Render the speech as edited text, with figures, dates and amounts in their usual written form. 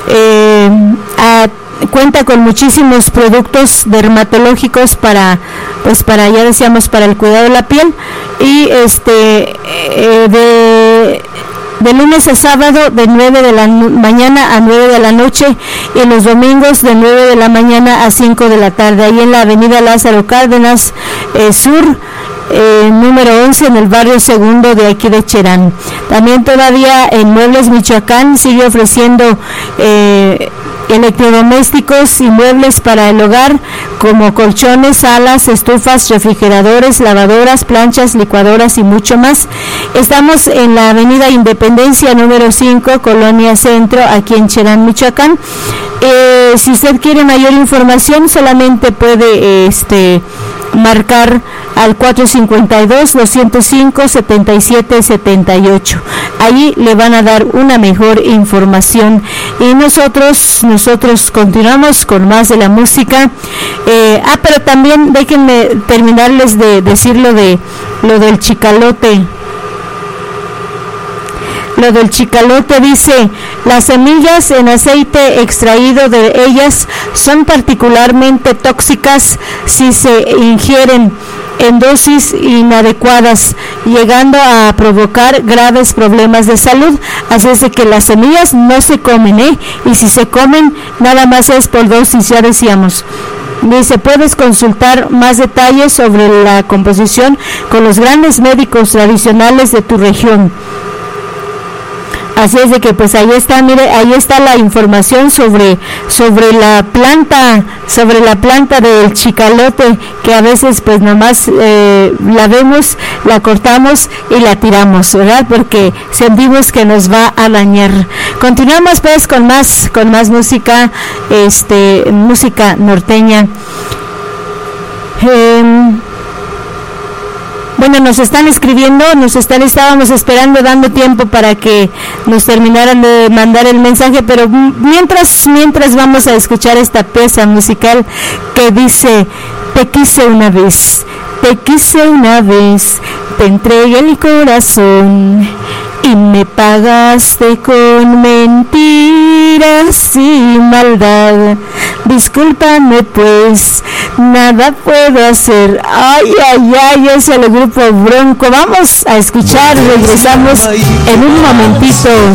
cuenta con muchísimos productos dermatológicos para ya decíamos, para el cuidado de la piel, y de lunes a sábado de 9 de la mañana a 9 de la noche, y los domingos de 9 de la mañana a 5 de la tarde, ahí en la avenida Lázaro Cárdenas Sur, número 11, en el barrio Segundo de aquí de Cherán. También todavía en Muebles Michoacán sigue ofreciendo electrodomésticos y muebles para el hogar, como colchones, salas, estufas, refrigeradores, lavadoras, planchas, licuadoras y mucho más. Estamos en la avenida Independencia número 5, Colonia Centro, aquí en Cherán, Michoacán. Si usted quiere mayor información, solamente puede marcar al 452-205-7778. Allí le van a dar una mejor información, y nosotros continuamos con más de la música. Pero también déjenme terminarles de decir lo del chicalote. Lo del chicalote dice: las semillas en aceite extraído de ellas son particularmente tóxicas si se ingieren en dosis inadecuadas, llegando a provocar graves problemas de salud. Así es de que las semillas no se comen, y si se comen, nada más es por dosis, ya decíamos. Dice: puedes consultar más detalles sobre la composición con los grandes médicos tradicionales de tu región. Así es de que pues ahí está, mire, ahí está la información sobre la planta del chicalote, que a veces pues nomás la vemos, la cortamos y la tiramos, ¿verdad? Porque sentimos que nos va a dañar. Continuamos pues con más música, música norteña. Bueno, nos están escribiendo, estábamos esperando, dando tiempo para que nos terminaran de mandar el mensaje, pero mientras vamos a escuchar esta pieza musical que dice: te quise una vez, te entregué el corazón y me pagaste con mentiras y maldad. Discúlpame pues, nada puedo hacer. Ay, es el grupo Bronco. Vamos a escuchar, regresamos en un momentito.